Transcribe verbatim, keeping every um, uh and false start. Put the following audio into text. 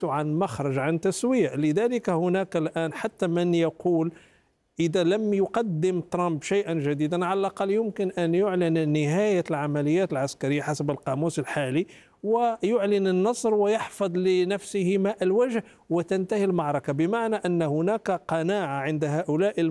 عن مخرج، عن تسوية. لذلك هناك الآن حتى من يقول إذا لم يقدم ترامب شيئا جديدا على الأقل يمكن أن يعلن نهاية العمليات العسكرية حسب القاموس الحالي، ويعلن النصر ويحفظ لنفسه ماء الوجه وتنتهي المعركة، بمعنى أن هناك قناعة عند هؤلاء